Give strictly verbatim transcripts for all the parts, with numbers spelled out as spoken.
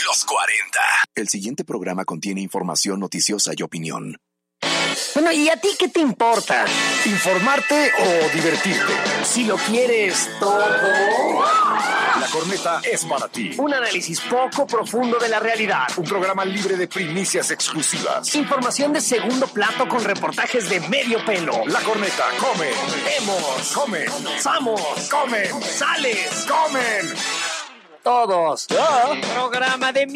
Los cuarenta. El siguiente programa contiene información noticiosa y opinión. Bueno, ¿y a ti qué te importa? ¿Informarte o divertirte? Si lo quieres todo. La Corneta es para ti. Un análisis poco profundo de la realidad. Un programa libre de primicias exclusivas. Información de segundo plato con reportajes de medio pelo. La Corneta come. Vemos. Come. Vamos. Comen. Sales. Comen. Todos. ¿Ah? Programa de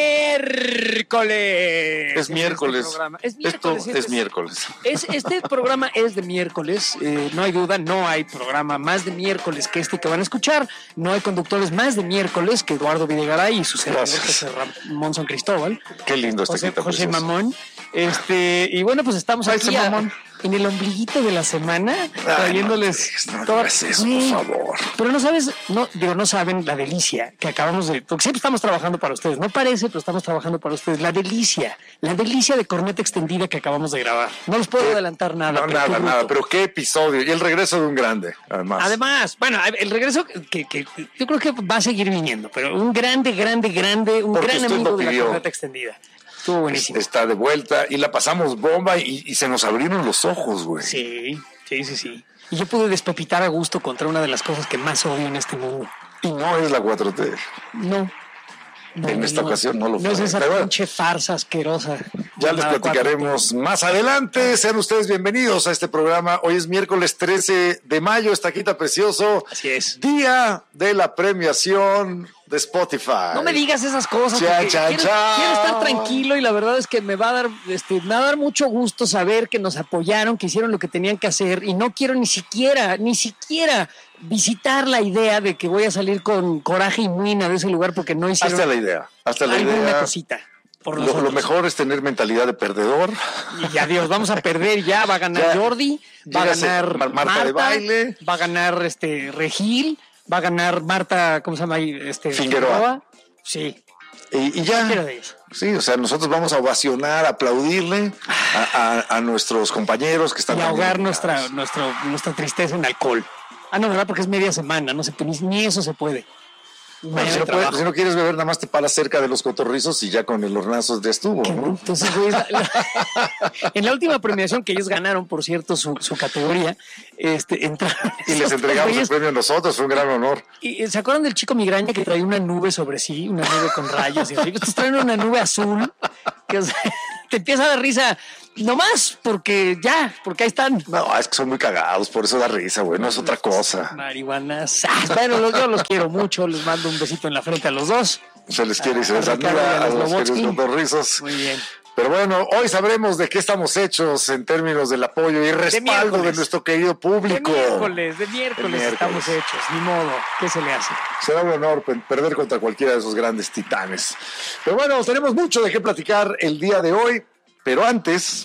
miércoles. Es miércoles. Este es miércoles. Esto este es miércoles. Es, este programa es de miércoles. Eh, no hay duda, no hay programa más de miércoles que este que van a escuchar. No hay conductores más de miércoles que Eduardo Videgaray y su servidor José Ramón San Cristóbal. Qué lindo este José, quita José precioso. Mamón. Este, y bueno, pues estamos Ay, aquí ese a- mamón. en el ombliguito de la semana, Ay, trayéndoles no, no todo- digas eso, Sí. por favor. Pero no sabes, no, digo, no saben la delicia que acabamos de, porque siempre estamos trabajando para ustedes, no parece, pero estamos trabajando para ustedes, la delicia, la delicia de corneta extendida que acabamos de grabar. No les puedo adelantar nada. No, pero nada, qué bruto. nada. Pero qué episodio. Y el regreso de un grande, además. Además, bueno, el regreso que, que yo creo que va a seguir viniendo, pero un grande, grande, grande, un Porque gran usted amigo lo de la pidió. corneta extendida. Estuvo buenísimo. Está de vuelta y la pasamos bomba y, y se nos abrieron los ojos, güey. Sí, sí, sí, sí. Y yo pude despepitar a gusto contra una de las cosas que más odio en este mundo. Y no es la cuatro T. No. No, En esta ocasión no lo No es fue. esa Pero bueno, pinche farsa asquerosa. ya les llamada platicaremos más adelante. Sean ustedes bienvenidos a este programa. Hoy es miércoles trece de mayo, está quita precioso. Así es. Día de la premiación de Spotify. No me digas esas cosas. Chan, porque chan, quiero, chan. quiero estar tranquilo y la verdad es que me va a dar, este, me va a dar mucho gusto saber que nos apoyaron, que hicieron lo que tenían que hacer y no quiero ni siquiera, ni siquiera visitar la idea de que voy a salir con coraje y muina de ese lugar porque no hicieron Hasta la idea. Hasta la alguna idea. cosita. Por Lo, nosotros. lo mejor es tener mentalidad de perdedor. Y adiós, vamos a perder ya, va a ganar Ya. Jordi, va a Llégase ganar Mar- Marta Marta, de baile. va a ganar este Regil, va a ganar Marta, ¿cómo se llama ahí? Este, Figueroa. Sí, Y, y ya. cualquiera de ellos. Sí, o sea, nosotros vamos a ovacionar, a aplaudirle a, a- a nuestros compañeros que están Y ahogar también nuestra, nominados. nuestro, nuestra tristeza en alcohol. Ah, no, ¿verdad? Porque es media semana, no se ni, ni eso se puede. Bueno, Mañana si, no hay trabajo. puedes- si no quieres beber, nada más te paras cerca de los cotorrizos y ya con el hornazo ya estuvo, Que no, ¿no? entonces, güey, la- la- en la última premiación que ellos ganaron, por cierto, su, su categoría, este, entraron. Y les esos entregamos el güeyes. premio a nosotros, fue un gran honor. ¿Y se acuerdan del chico migraña que traía una nube sobre sí? Una nube con rayos y así. Estos traen una nube azul que o sea, te empieza a dar risa nomás porque ya, porque ahí están. No, es que son muy cagados, por eso da risa, güey, no es otra cosa. Marihuanas. Ah, bueno, los, yo los quiero mucho. Les mando un besito en la frente a los dos. Se les quiere y se A les Ricardo y a admira a los los Lobotsky. queridos cotorrizos. Muy bien. Pero bueno, hoy sabremos de qué estamos hechos en términos del apoyo y respaldo de, miércoles. nuestro querido De público. miércoles, de miércoles, De miércoles. estamos hechos. Ni modo. ¿Qué se le hace? Será un honor pe- perder contra cualquiera de esos grandes titanes. Pero bueno, tenemos mucho de qué platicar el día de hoy. Pero antes,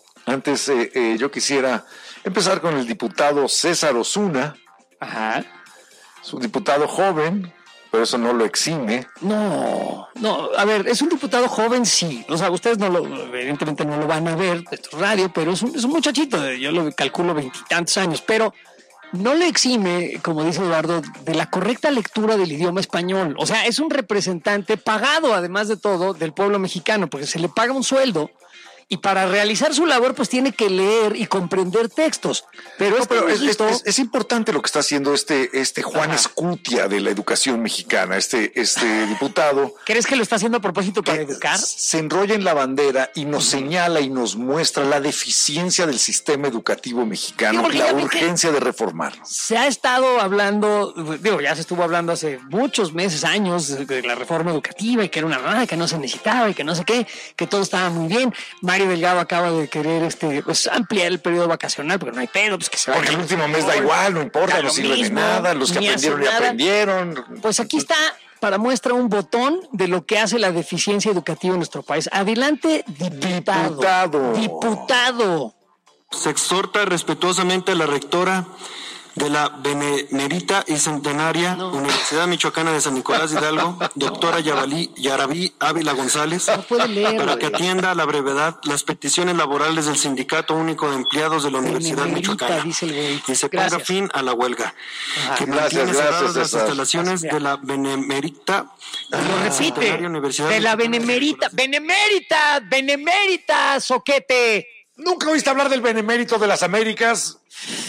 antes eh, eh, yo quisiera empezar con el diputado César Osuna. Ajá. Es un diputado joven, pero eso no lo exime. No, no, a ver, es un diputado joven, sí. O sea, ustedes no lo, evidentemente no lo van a ver, esto es radio, pero es un, es un muchachito, de- yo lo calculo veintitantos años, pero no le exime, como dice Eduardo, de la correcta lectura del idioma español. O sea, es un representante pagado, además de todo, del pueblo mexicano, porque se le paga un sueldo. Y para realizar su labor, pues tiene que leer y comprender textos. Pero, No, este pero es, es- viejito- es- es importante lo que está haciendo este, este Juan Ajá. Escutia de la educación mexicana, este, este diputado. ¿crees que lo está haciendo a propósito para que educar? se enrolla en la bandera y nos señala y nos muestra la deficiencia del sistema educativo mexicano Sí, y porque la ya vi que- urgencia de reformarlo. Se ha estado hablando, digo, ya se estuvo hablando hace muchos meses, años, de, de la reforma educativa y que era una mamada, que no se necesitaba y que no sé qué, que todo estaba muy bien. Mario Delgado acaba de querer este, pues, ampliar el periodo vacacional porque no hay pedo, pues que se Porque el último mes da igual, no importa, Da no lo sirve de mismo, nada, los que ni hace aprendieron y nada. aprendieron. Pues aquí está para muestra un botón de lo que hace la deficiencia educativa en nuestro país. Adelante, diputado. Diputado. Diputado. Se exhorta respetuosamente a la rectora de la Benemérita y Centenaria No. Universidad Michoacana de San Nicolás Hidalgo, doctora Yabalí, Yarabí Ávila González, No puede leer, para que güey. atienda a la brevedad las peticiones laborales del Sindicato Único de Empleados de la Universidad Benemérita, Michoacana dice el güey. y se Gracias. ponga fin a la huelga. Ajá. Que Gracias, mantiene gracias, cerradas las César. instalaciones de la Benemérita Lo y repite, Centenaria Universidad de la Michoacana Benemérita, Nicolás. Benemérita, Benemérita, soquete. ¿Nunca oíste hablar del Benemérito de las Américas?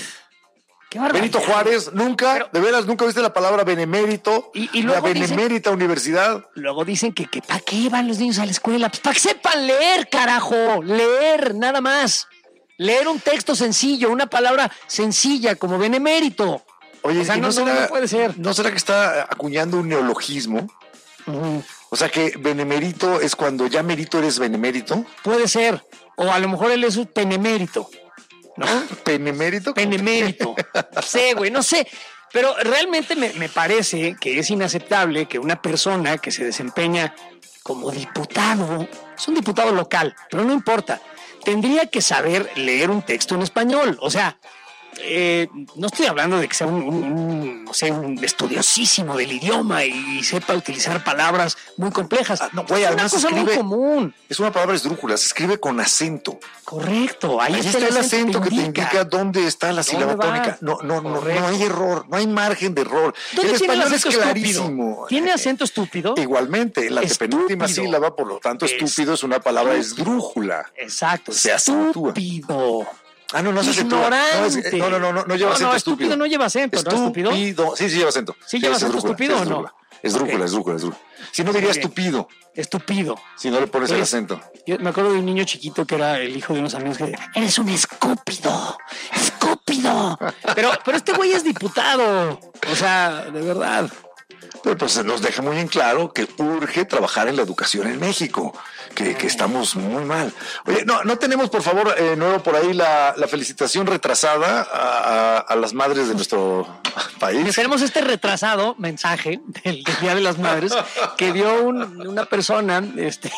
Qué barbaridad. Benito Juárez, nunca, Pero- de veras, nunca oíste la palabra Benemérito, Y- y la luego dicen- Benemérita Universidad. Luego dicen que, que ¿para qué van los niños a la escuela? Pues para que sepan leer, carajo, leer, nada más. Leer un texto sencillo, una palabra sencilla como benemérito. Oye, O sea, ¿y no, no, será, no puede ser. ¿no será que está acuñando un neologismo? Ujú. O sea, que benemérito es cuando ya merito eres benemérito. Puede ser. O a lo mejor él es un penemérito. ¿No? ¿Penemérito? Penemérito. No sé, güey, no sé. Pero realmente me, me parece que es inaceptable que una persona que se desempeña como diputado, es un diputado local, pero no importa, tendría que saber leer un texto en español. O sea, eh, no estoy hablando de que sea un, un- un, no sé, un estudiosísimo del idioma y sepa utilizar palabras muy complejas. Ah, no, güey, es una además cosa muy escribe- común. Es una palabra esdrújula, se escribe con acento. Correcto. Ahí, Ahí está el acento que te indica dónde está la sílaba ¿Dónde va? tónica. No, no, no, Correcto. no hay error, no hay margen de error. ¿Dónde El tiene el español es acento clarísimo. estúpido? ¿Tiene acento estúpido? Igualmente, en la antepenúltima Estúpido. sílaba, por lo tanto, estúpido es una palabra esdrújula. Exacto. Se acentúa. Estúpido. Ah, no, no se acentúa. No, es- Ignorante. no, no, no, no, no lleva No, acento no, estúpido. estúpido no lleva acento, ¿no? ¿Estúpido? Estúpido. Sí, sí lleva acento. ¿Sí lleva es acento esdrújula, estúpido es o no? esdrújula. Esdrújula, Ok. esdrújula, esdrújula. Si no diría Muy bien. estúpido, Estúpido. si no le pones el Eres- acento. Yo me acuerdo de un niño chiquito que era el hijo de unos amigos que decía, eres un escúpido, escúpido. Pero, pero este güey es diputado. O sea, de verdad. Pero pues se nos deja muy en claro que urge trabajar en la educación en México, que, que estamos muy mal. Oye, no, no tenemos, por favor, eh, nuevo por ahí la, la felicitación retrasada a, a- a las madres de nuestro país. Tenemos este retrasado mensaje del, del Día de las Madres que dio un- una persona, este,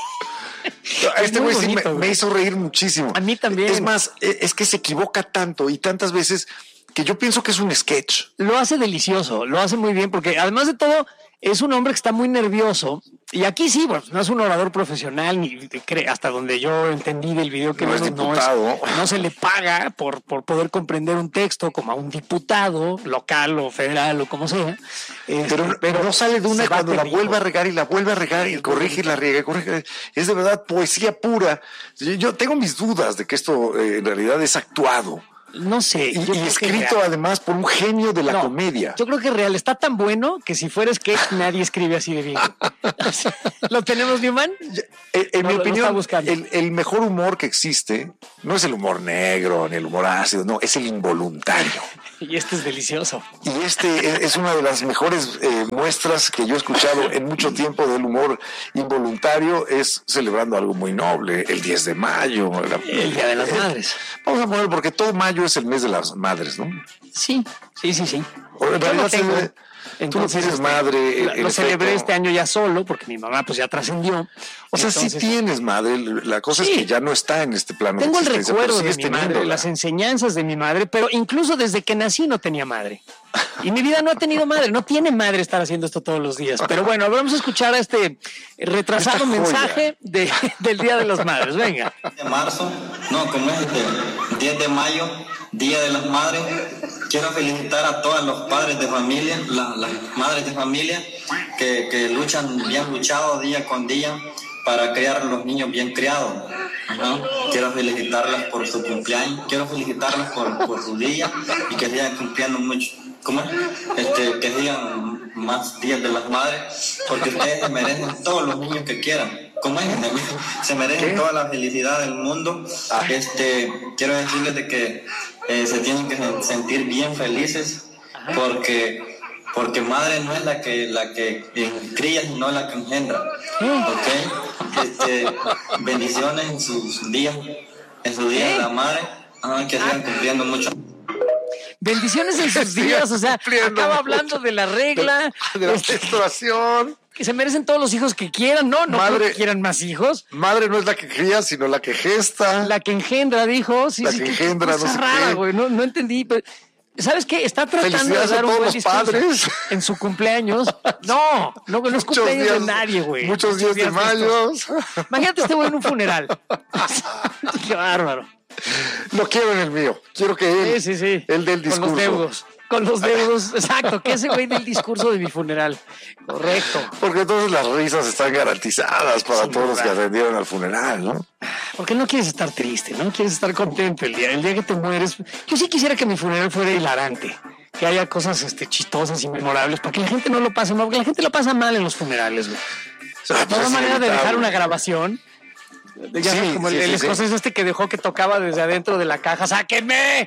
Este muy güey sí me, bonito, güey. me hizo reír muchísimo. A mí también. Es más, eh, es que se equivoca tanto y tantas veces que yo pienso que es un sketch. lo hace delicioso, lo hace muy bien, porque además de todo, es un hombre que está muy nervioso. Y aquí sí, bueno, no es un orador profesional, ni cre- hasta donde yo entendí del video que No es vimos, diputado. no se le paga por, por poder comprender un texto como a un diputado local o federal o como sea. Este, Pero, no sale de una se va cuando la terrible. vuelve a regar y la vuelve a regar y corrige y la riega y corrige. Es de verdad poesía pura. Yo, yo tengo mis dudas de que esto eh, en realidad es actuado No sé. y, yo y creo que es escrito real. además por un genio de la No, comedia. Yo creo que es real. Está tan bueno que si fuera sketch nadie escribe así de bien. ¿Lo tenemos, Newman? En, en No, mi lo- lo está opinión, buscando. el, el mejor humor que existe no es el humor negro ni el humor ácido, no, es el involuntario. Y este es delicioso. Y este es una de las mejores eh, muestras que yo he escuchado en mucho tiempo del humor involuntario, es celebrando algo muy noble, el diez de mayo. la- El Día de las Madres. Vamos a poner, porque todo mayo es el mes de las madres, ¿no? Sí, sí, sí, sí. O en Yo realidad lo tengo. se- tú no Entonces, tienes este, madre. Lo, en lo celebré efecto. este año ya solo, porque mi mamá pues ya trascendió. O sea, sí Entonces, tienes madre, la cosa Sí. es que ya no está en este plano. de tengo el existencia, pero recuerdo de sigues mi madre, teniéndola. las enseñanzas de mi madre, pero incluso desde que nací no tenía madre. Y mi vida no ha tenido madre, no tiene madre estar haciendo esto todos los días. Pero bueno, vamos a escuchar a este retrasado Esta joya. mensaje de- del Día de las Madres. Venga. de marzo, no, como es este diez de mayo, Día de las Madres, quiero felicitar a todos los padres de familia, la- las madres de familia, que, que luchan bien luchado día con día para criar a los niños bien criados. Ajá. Quiero felicitarlas por su cumpleaños, quiero felicitarlas por, por su día y que sigan cumpliendo mucho. ¿Cómo es? Este, que sigan más días de las madres, porque ustedes se merecen todos los niños que quieran. ¿Cómo es? Se merecen toda la felicidad del mundo. Este, quiero decirles de que eh, se tienen que sentir bien felices, porque porque madre no es la que la que cría, sino la que engendra. ¿Ok? Este, bendiciones en sus días, en su día de la madre. Ajá, que sigan cumpliendo mucho. Bendiciones en sus días, o sea, cumpliendo acaba mucho. hablando de la regla, De la este, menstruación. que se merecen todos los hijos que quieran, no, no Madre- creo que quieran más hijos. Madre no es la que cría, sino la que gesta. La que engendra, dijo. Sí, La sí, que qué engendra, cosa no sé rara, qué. güey, no, no entendí. Pero ¿Sabes qué? Está tratando de Felicidades a dar un todos buen los discurso padres. en su cumpleaños. No, no, no es Muchos cumpleaños días- de nadie, güey. Muchos días de mayo. Imagínate este güey en un funeral. Qué bárbaro. Lo quiero en el mío. Quiero que él, Sí, sí, sí. él dé el discurso. Con los deudos. Con los deudos. Exacto. Que ese güey del discurso de mi funeral. Correcto. Porque entonces las risas están garantizadas para Sin todos los duda. que atendieron al funeral, ¿no? Porque no quieres estar triste, ¿no? Quieres estar contento el día, el día que te mueres. Yo sí quisiera que mi funeral fuera hilarante. Que haya cosas este, chistosas y memorables. Para que la gente no lo pase mal. Porque la gente lo pasa mal en los funerales, güey. O sea, Ah, de pues todas es maneras de dejar inevitable. una grabación. Ya Sí, sabes, como el, sí, el sí, escocés sí. este que dejó que tocaba desde adentro de la caja. ¡Sáquenme!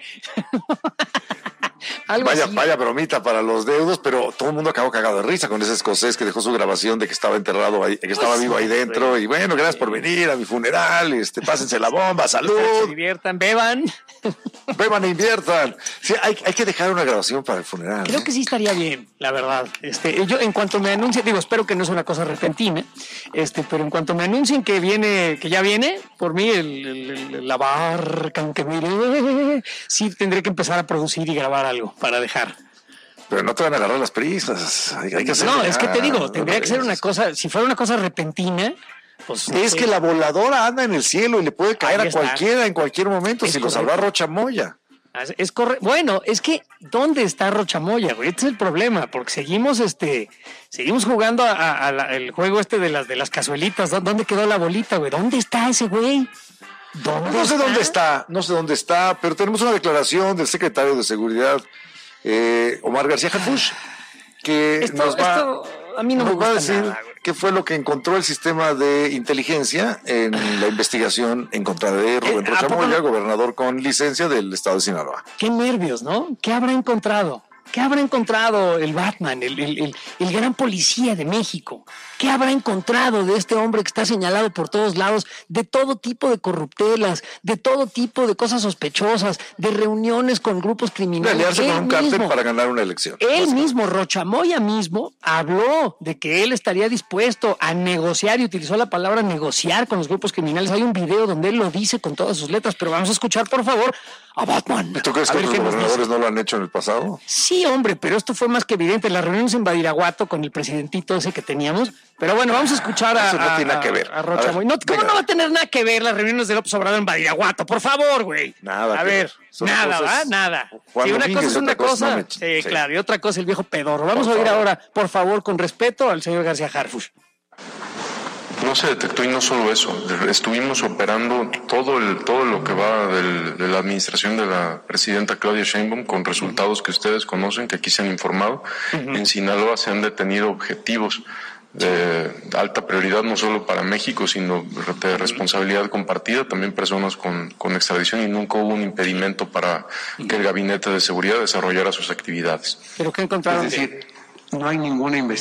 Algo Vaya, así. vaya bromita para los deudos, pero todo el mundo acabó cagado de risa con ese escocés que dejó su grabación de que estaba enterrado ahí, que estaba Pues vivo sí, ahí dentro. güey. Y bueno, gracias por venir a mi funeral, este, pásense la bomba, Se salud, diviertan, beban. beban e inviertan. Sí, hay, hay que dejar una grabación para el funeral. Creo ¿eh? que sí estaría bien, la verdad. Este, yo en cuanto me anuncien, digo, espero que no sea una cosa repentina, este, pero en cuanto me anuncien que viene, que ya viene, por mí el, el- el- la barca, aunque mire, sí tendré que empezar a producir y grabar algo para dejar. Pero no te van a agarrar las prisas. Hay, hay que hacer No, es que te digo, ya, tendría que ser una cosa, si fuera una cosa repentina, pues Es eh, que la voladora anda en el cielo y le puede caer Ahí a está. cualquiera en cualquier momento, Es si lo correcto. salva Rocha Moya. Es, es correcto. Bueno, es que ¿dónde está Rochamoya, güey? Este es el problema, porque seguimos, este, seguimos jugando a, a- a la- el juego este de las de las cazuelitas. ¿Dó- ¿Dónde quedó la bolita, güey? ¿Dónde está ese güey? ¿Dónde No sé dónde está, no sé dónde está, pero tenemos una declaración del secretario de Seguridad, eh, Omar García Harfuch, que Esto, nos va, esto a mí no me nos va a gusta decir nada, güey. qué fue lo que encontró el sistema de inteligencia en la investigación en contra de Rubén Eh, ¿a Rocha poco Moya, no? gobernador con licencia del estado de Sinaloa. Qué nervios, ¿no? ¿Qué habrá encontrado? ¿Qué habrá encontrado el Batman, el, el- el- el gran policía de México? ¿Qué habrá encontrado de este hombre que está señalado por todos lados, de todo tipo de corruptelas, de todo tipo de cosas sospechosas, de reuniones con grupos De criminales? aliarse con Él un cártel mismo- para ganar una elección. Él mismo, Rochamoya mismo, habló de que él estaría dispuesto a negociar y utilizó la palabra negociar con los grupos criminales. Hay un video donde él lo dice con todas sus letras, pero vamos a escuchar, por favor, a Batman. ¿Tú crees A que ver los qué nos dice. gobernadores no lo han hecho en el pasado? Sí, hombre, pero esto fue más que evidente. Las reuniones en Badiraguato con el presidentito ese que teníamos. Pero bueno, vamos a escuchar a, Eso no a- tiene nada que ver. a Rocha A ver, Moya. No, ¿cómo venga. no va a tener nada que ver las reuniones de López Obrador en Badiraguato? Por favor, güey. Nada A que ver, ver. Son nada, cosas- ¿va? Nada. Juan Sí, una Domínguez, cosa es una otra cosa, cosa. no me- sí, sí. claro. Y otra cosa el viejo pedorro. Vamos Por a oír favor. ahora, por favor, con respeto al señor García Harfuch. No se detectó y no solo eso, estuvimos operando todo el todo lo que va del- de la administración de la presidenta Claudia Sheinbaum con resultados que ustedes conocen, que aquí se han informado. En Sinaloa se han detenido objetivos de alta prioridad no solo para México, sino de responsabilidad compartida, también personas con, con extradición, y nunca hubo un impedimento para que el Gabinete de Seguridad desarrollara sus actividades. ¿Pero qué encontraron? Es decir, no hay ninguna investigación.